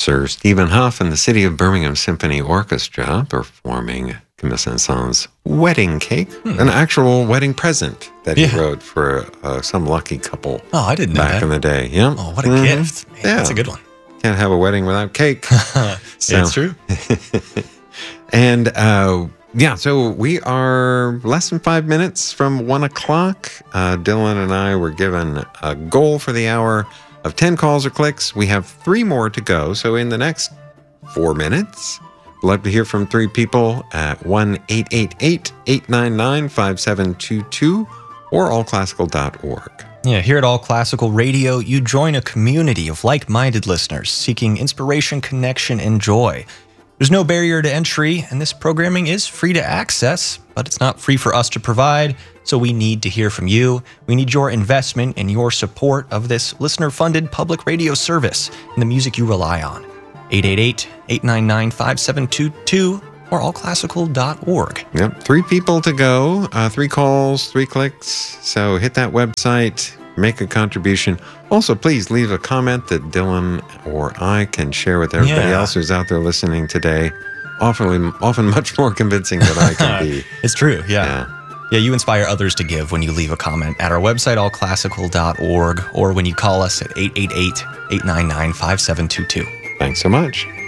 Sir Stephen Huff and the City of Birmingham Symphony Orchestra performing Camille Saint-Saëns' Wedding Cake, an actual wedding present that he wrote for some lucky couple. Oh, I didn't know back that. in the day. Yeah. Oh, what a gift. Man, that's a good one. Can't have a wedding without cake. It's true. And so we are less than 5 minutes from 1 o'clock. Dylan and I were given a goal for the hour of 10 calls or clicks. We have 3 more to go. So in the next 4 minutes, we'd love to hear from 3 people at 1-888-899-5722 or allclassical.org. Yeah, here at All Classical Radio, you join a community of like-minded listeners seeking inspiration, connection, and joy. There's no barrier to entry, and this programming is free to access, but it's not free for us to provide, so we need to hear from you. We need your investment and your support of this listener-funded public radio service and the music you rely on. 888-899-5722 or allclassical.org. Yep, 3 people to go, 3 calls, 3 clicks. So hit that website, make a contribution. Also, please leave a comment that Dylan or I can share with everybody else who's out there listening today. Often much more convincing than I can be. It's true, yeah, you inspire others to give when you leave a comment at our website, allclassical.org, or when you call us at 888-899-5722. Thanks so much.